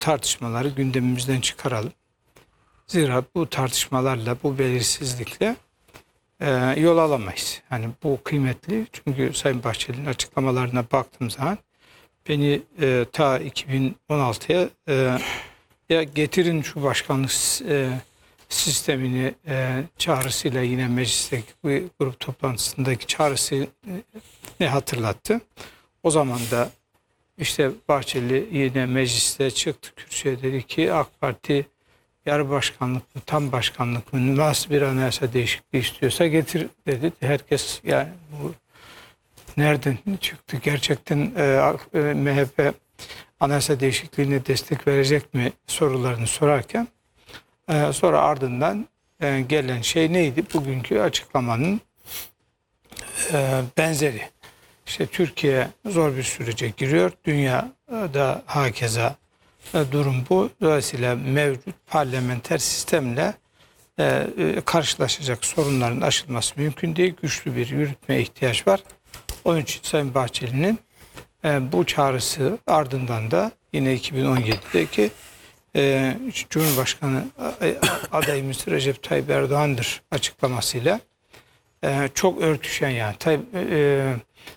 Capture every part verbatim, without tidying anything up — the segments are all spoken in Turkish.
tartışmaları gündemimizden çıkaralım. Zira bu tartışmalarla, bu belirsizlikle e, yol alamayız. Hani bu kıymetli. Çünkü Sayın Bahçeli'nin açıklamalarına baktığım zaman beni e, ta iki bin on altıya e, ya getirin şu başkanlık e, sistemini e, çağrısıyla yine meclisteki bu grup toplantısındaki çağrısı ne hatırlattı. O zaman da işte Bahçeli yine mecliste çıktı kürsüye, dedi ki AK Parti yarı başkanlık mı, tam başkanlık mı, nasıl bir anayasa değişikliği istiyorsa getir dedi. Herkes yani bu nereden çıktı? Gerçekten e, e, M H P anayasa değişikliğine destek verecek mi sorularını sorarken e, sonra ardından e, gelen şey neydi? Bugünkü açıklamanın e, benzeri. İşte Türkiye zor bir sürece giriyor. Dünyada hakeza durum bu. Dolayısıyla mevcut parlamenter sistemle e, karşılaşacak sorunların aşılması mümkün değil. Güçlü bir yürütmeye ihtiyaç var. Onun için Sayın Bahçeli'nin e, bu çağrısı ardından da yine iki bin on yedideki e, Cumhurbaşkanı adayımız Recep Tayyip Erdoğan'dır açıklamasıyla e, çok örtüşen yani. Tayyip, e,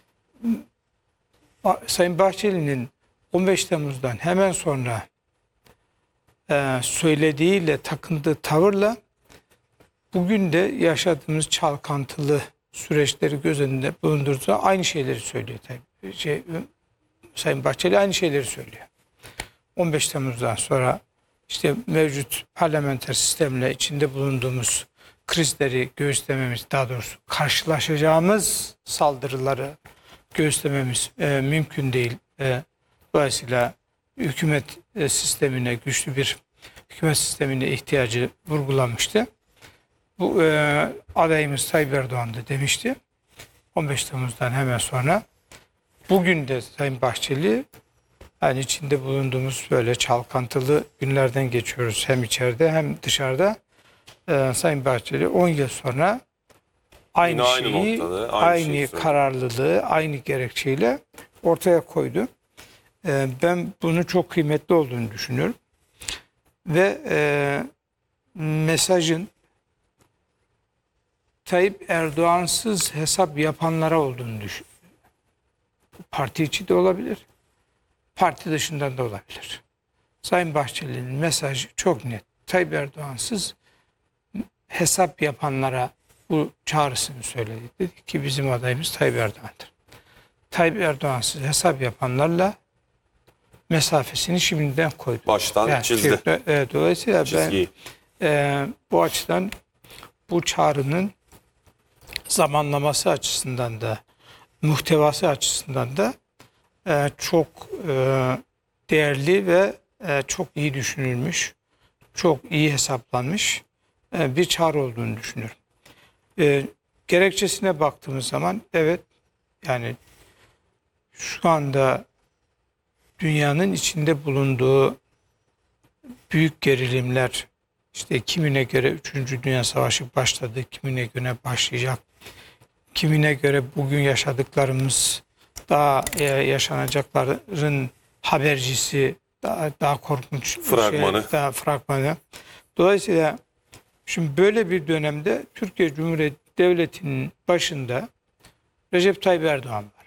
Sayın Bahçeli'nin on beş Temmuz'dan hemen sonra e, söylediğiyle takındığı tavırla bugün de yaşadığımız çalkantılı süreçleri göz önünde bulundurduğunda aynı şeyleri söylüyor tabii. Şey, Sayın Bahçeli aynı şeyleri söylüyor. on beş Temmuz'dan sonra işte mevcut parlamenter sistemle içinde bulunduğumuz krizleri göğüslememiz, daha doğrusu karşılaşacağımız saldırıları göğüslememiz e, mümkün değil. E, dolayısıyla hükümet e, sistemine, güçlü bir hükümet sistemine ihtiyacı vurgulanmıştı. Bu e, adayımız Tayyip Erdoğan da demişti. on beş Temmuz'dan hemen sonra bugün de Sayın Bahçeli, yani içinde bulunduğumuz böyle çalkantılı günlerden geçiyoruz hem içeride hem dışarıda. E, Sayın Bahçeli on yıl sonra aynı Yine şeyi, aynı noktada, aynı aynı şeyi kararlılığı, aynı gerekçeyle ortaya koydu. E, ben bunu çok kıymetli olduğunu düşünüyorum. Ve e, mesajın Tayyip Erdoğan'sız hesap yapanlara olduğunu düşünüyorum. Parti içi de olabilir, parti dışından da olabilir. Sayın Bahçeli'nin mesajı çok net. Tayyip Erdoğan'sız hesap yapanlara bu çağrısını söyledi. Dedi ki bizim adayımız Tayyip Erdoğan'dır. Tayyip Erdoğan'sız hesap yapanlarla mesafesini şimdiden koydu. Baştan yani çizdi. Şey, e, dolayısıyla Çizgiyi. ben e, bu açıdan bu çağrının zamanlaması açısından da muhtevası açısından da e, çok e, değerli ve e, çok iyi düşünülmüş, çok iyi hesaplanmış e, bir çağrı olduğunu düşünüyorum. E, gerekçesine baktığımız zaman evet, yani şu anda dünyanın içinde bulunduğu büyük gerilimler, işte kimine göre üçüncü Dünya Savaşı başladı, kimine göre başlayacak, kimine göre bugün yaşadıklarımız daha e, yaşanacakların habercisi, daha, daha korkunç Fragmanı. Şey, daha fragmanı. Dolayısıyla şimdi böyle bir dönemde Türkiye Cumhuriyeti Devleti'nin başında Recep Tayyip Erdoğan var.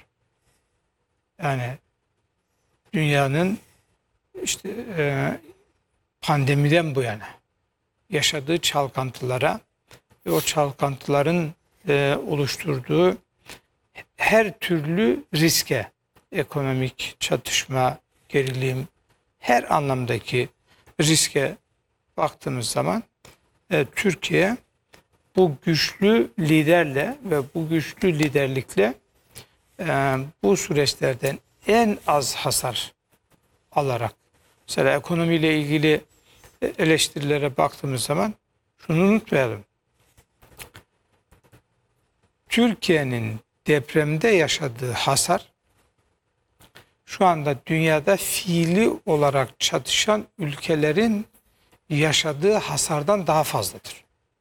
Yani dünyanın işte e, pandemiden bu yana yaşadığı çalkantılara ve o çalkantıların e, oluşturduğu her türlü riske, ekonomik çatışma, gerilim, her anlamdaki riske baktığımız zaman e, Türkiye bu güçlü liderle ve bu güçlü liderlikle e, bu süreçlerden en az hasar alarak, mesela ekonomiyle ilgili eleştirilere baktığımız zaman şunu unutmayalım. Türkiye'nin depremde yaşadığı hasar şu anda dünyada fiili olarak çatışan ülkelerin yaşadığı hasardan daha fazladır.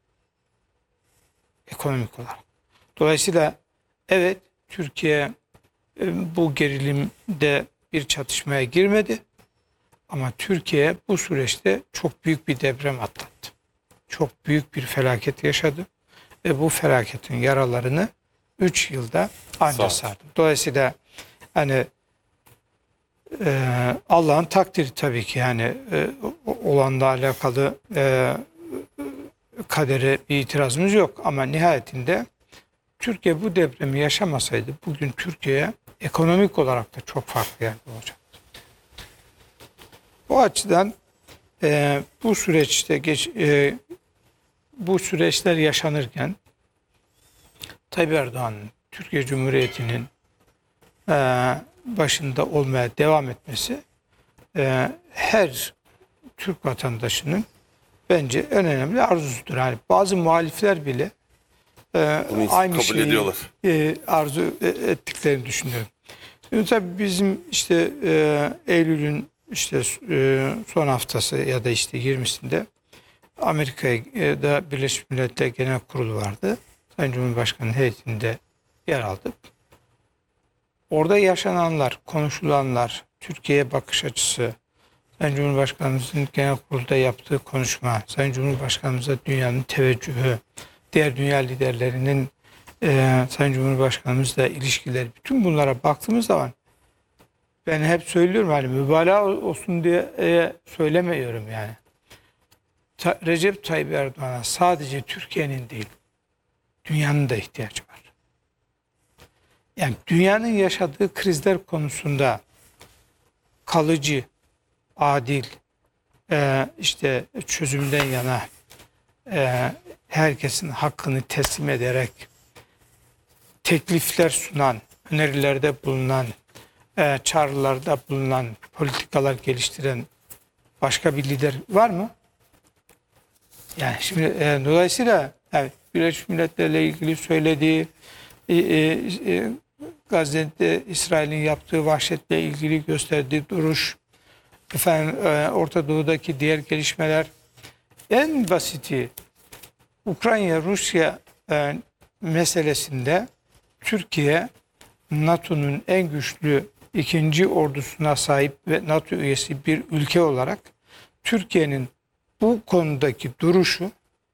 Ekonomik olarak. Dolayısıyla evet, Türkiye bu gerilimde bir çatışmaya girmedi. Ama Türkiye bu süreçte çok büyük bir deprem atlattı. Çok büyük bir felaket yaşadı. Ve bu felaketin yaralarını üç yılda anca sardı. Dolayısıyla hani e, Allah'ın takdiri tabii ki, yani e, olanla alakalı e, kadere bir itirazımız yok. Ama nihayetinde Türkiye bu depremi yaşamasaydı bugün Türkiye ekonomik olarak da çok farklı yerde olacaktı. O açıdan e, bu süreçte geç, e, bu süreçler yaşanırken Tayyip Erdoğan'ın Türkiye Cumhuriyeti'nin e, başında olmaya devam etmesi e, her Türk vatandaşının bence en önemli arzusudur. Yani bazı muhalifler bile e, aynı kabul şeyi ediyorlar. E, arzu ettiklerini düşünüyorum. Şimdi tabii bizim işte e, Eylül'ün işte e, son haftası ya da işte yirmisinde Amerika'da Birleşmiş Milletler Genel Kurulu vardı. Sayın Cumhurbaşkanı heyetinde yer aldık. Orada yaşananlar, konuşulanlar, Türkiye'ye bakış açısı, Sayın Cumhurbaşkanımızın genel kurulda yaptığı konuşma, Sayın Cumhurbaşkanımıza dünyanın teveccühü, diğer dünya liderlerinin e, Sayın Cumhurbaşkanımızla ilişkileri, bütün bunlara baktığımız zaman ben hep söylüyorum, hani mübalağa olsun diye e, söylemiyorum yani. Ta, Recep Tayyip Erdoğan'a sadece Türkiye'nin değil, dünyanın da ihtiyacı var. Yani dünyanın yaşadığı krizler konusunda kalıcı, adil, e, işte çözümden yana e, herkesin hakkını teslim ederek teklifler sunan, önerilerde bulunan, e, çağrılarda bulunan, politikalar geliştiren başka bir lider var mı? Yani şimdi e, dolayısıyla yani Birleşmiş Milletler'le ilgili söylediği, e, e, Gazze'de İsrail'in yaptığı vahşetle ilgili gösterdiği duruş, efendim e, Orta Doğu'daki diğer gelişmeler, en basiti Ukrayna-Rusya e, meselesinde Türkiye NATO'nun en güçlü ikinci ordusuna sahip ve NATO üyesi bir ülke olarak Türkiye'nin bu konudaki duruşu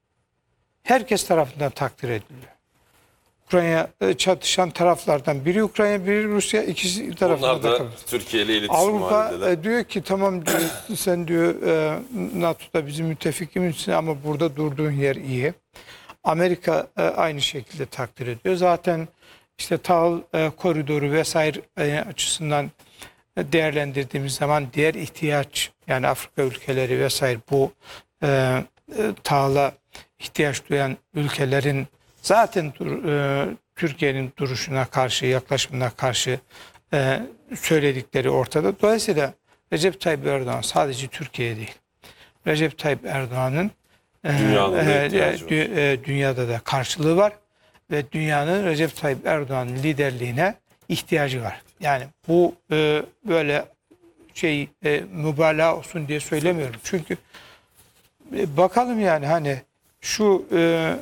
herkes tarafından takdir ediliyor. Ukrayna çatışan taraflardan biri Ukrayna, biri Rusya, ikisi tarafından Onlar da takdir. Türkiye ile iletişim Avrupa halindeler. diyor ki tamam diyor, sen diyor e, NATO'da bizim müttefikimizsin ama burada durduğun yer iyi. Amerika e, aynı şekilde takdir ediyor. Zaten işte tahıl e, koridoru vesaire e, açısından değerlendirdiğimiz zaman diğer ihtiyaç, yani Afrika ülkeleri vesaire, bu e, e, tahıla ihtiyaç duyan ülkelerin zaten dur, e, Türkiye'nin duruşuna karşı, yaklaşımına karşı e, söyledikleri ortada. Dolayısıyla Recep Tayyip Erdoğan sadece Türkiye değil, Recep Tayyip Erdoğan'ın e, e, e, dünyada da karşılığı var ve dünyanın Recep Tayyip Erdoğan'ın liderliğine ihtiyacı var. Yani bu e, böyle şey e, mübalağa olsun diye söylemiyorum. Çünkü e, bakalım yani hani şu e,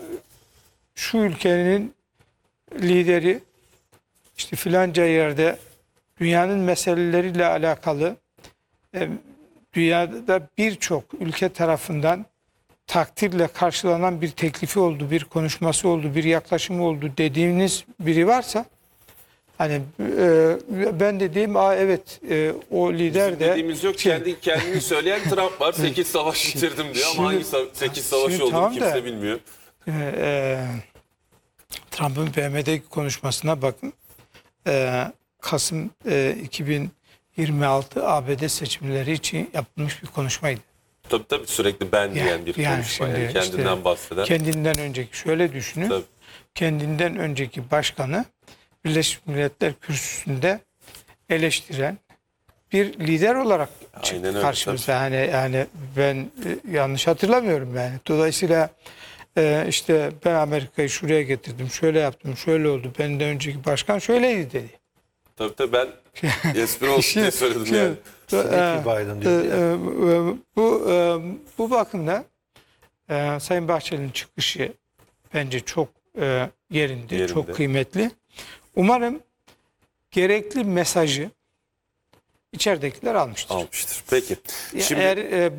şu ülkenin lideri işte filanca yerde dünyanın meseleleriyle alakalı e, dünyada birçok ülke tarafından takdirle karşılanan bir teklifi oldu, bir konuşması oldu, bir yaklaşımı oldu dediğiniz biri varsa, hani e, ben dediğim, aa evet e, o lider de... Dediğimiz yok, kendi kendini söyleyen Trump var. sekiz savaş bitirdim diyor ama hangi sekiz savaş olduğunu tamam kimse da, bilmiyor. E, e, Trump'ın B M'deki konuşmasına bakın. E, Kasım e, iki bin yirmi altı A B D seçimleri için yapılmış bir konuşmaydı. Tabii tabii, sürekli ben diyen yani, bir yani konuşma. Yani kendinden işte, bahseden. Kendinden önceki, şöyle düşünün. Tabii. Kendinden önceki başkanı Birleşmiş Milletler Kürsüsü'nde eleştiren bir lider olarak çıktı karşımıza. Yani, yani ben yanlış hatırlamıyorum yani. Dolayısıyla e, işte ben Amerika'yı şuraya getirdim, şöyle yaptım, şöyle oldu. Benden önceki başkan şöyleydi dedi. Tabii tabii, ben espri olsun diye söyledim şimdi, yani. E, Biden diyor e, e, bu e, bu bakımda e, Sayın Bahçeli'nin çıkışı bence çok e, yerinde, yerinde, çok kıymetli. Umarım gerekli mesajı içeridekiler almıştır. Almıştır. Peki. Ya Şimdi eğer e,